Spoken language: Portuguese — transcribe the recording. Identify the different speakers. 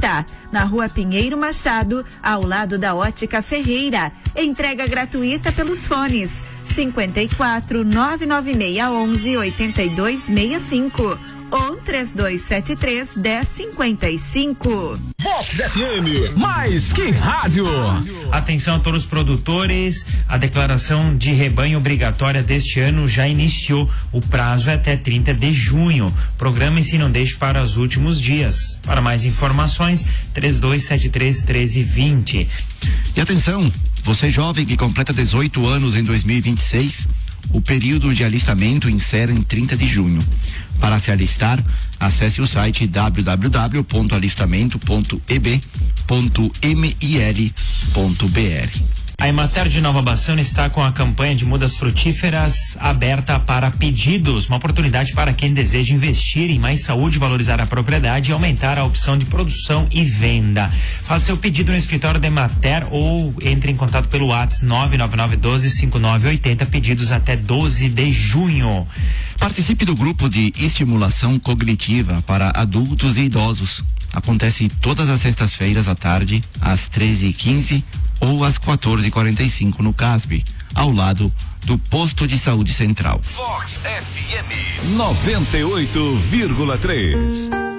Speaker 1: Ferreira, na Rua Pinheiro Machado, ao lado da Ótica Ferreira. Entrega gratuita pelos fones 54 996 11 8265 ou 3273 1055.
Speaker 2: Vox FM, mais que rádio.
Speaker 3: Atenção a todos os produtores, a declaração de rebanho obrigatória deste ano já iniciou. O prazo é até 30 de junho. Programe-se e não deixe para os últimos dias. Para mais informações, 3273-1320.
Speaker 4: E atenção, você jovem que completa 18 anos em 2026, o período de alistamento encerra em 30 de junho. Para se alistar, acesse o site www.alistamento.eb.mil.br.
Speaker 3: A Emater de Nova Bassano está com a campanha de mudas frutíferas aberta para pedidos, uma oportunidade para quem deseja investir em mais saúde, valorizar a propriedade e aumentar a opção de produção e venda. Faça seu pedido no escritório da Emater ou entre em contato pelo WhatsApp 999125980, pedidos até 12 de junho.
Speaker 4: Participe do grupo de estimulação cognitiva para adultos e idosos. Acontece todas as sextas-feiras à tarde, às 13h15 ou às 14h45 no CASB, ao lado do Posto de Saúde Central.
Speaker 2: Vox FM 98,3.